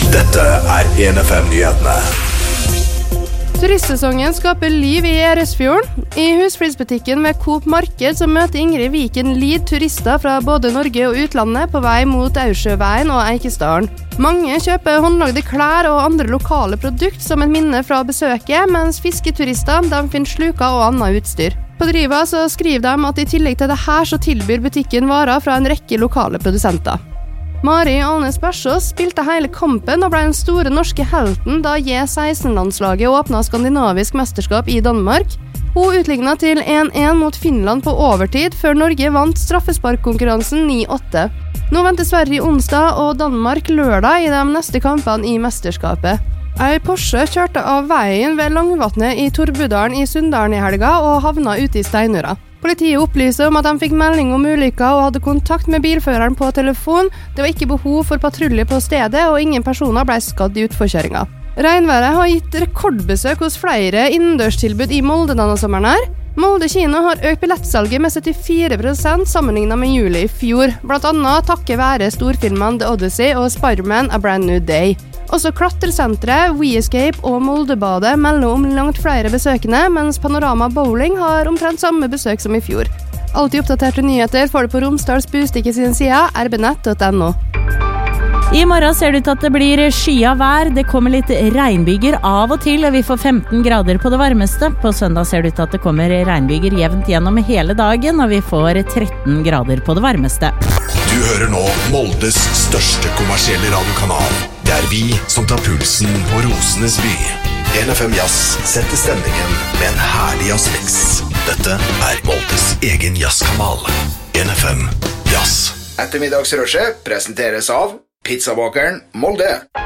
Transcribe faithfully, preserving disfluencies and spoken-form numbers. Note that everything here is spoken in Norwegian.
Dette er en F M-nyhetene. Turistsesongen skaper liv i Eresfjorden. I husflidsbutikken ved Coop Marked så møter Ingrid Viken Lid turister fra både Norge og utlandet på vei mot Aursjøveien og Eikesdalen. Mange kjøper håndlagde klær og andre lokale produkt som et minne fra besøket, mens fisketurister de finner sluker og annet utstyr. På Driva så skriver de at i tillegg til det her så tilbyr butikken varer fra en rekke lokale produsenter. Mari Alnes Bersås spilte hele kampen og ble den store norske helten da J seksten-landslaget åpnet skandinavisk mesterskap i Danmark. Hun utlignet til en en mot Finland på overtid før Norge vant straffesparkkonkurransen ni åtte. Nå venter Sverige onsdag og Danmark lørdag i de neste kampene i mesterskapet. Ei Porsche kjørte av veien ved Langvatnet i Torbudalen i Sunndalen i helga og havna ute i Steinura. Politiet opplyser om at de fikk melding om ulykka og hadde kontakt med bilføreren på telefon. Det var ikke behov for patrulje på stedet, og ingen personer ble skadd i utforkjøringa. Regnværet har gitt rekordbesøk hos flere innendørstilbud i Molde denne sommeren her. Molde kino har økt billettsalget med syttifire prosent sammenlignet med juli i fjor, blant annet takket være storfilmene The Odyssey og Spider-Man A Brand New Day. Også klatresenteret, WeEscape og Moldebadet melder om langt flere besøkende, mens Panorama Bowling har omtrent samme besøk som i fjor. Alltid oppdaterte nyheter får du på Romsdals Bustikke sin side, r b nett punktum n o. I morgen ser det ut at det blir skya vær, det kommer litt regnbyger av og til, og vi får femten grader på det varmeste. På søndag ser det ut at det kommer regnbyger jevnt gjennom hele dagen, og vi får tretten grader på det varmeste. Du hører nå Moldes største kommersielle radiokanal. Det er vi som tar pulsen på Rosenes by. en F M Jazz setter stemningen med en herlig jazzmix. Dette er Moldes egen jazzkanal. en F M Jazz. Ettermiddagsrushet presenteres av Pizzabakeren Molde.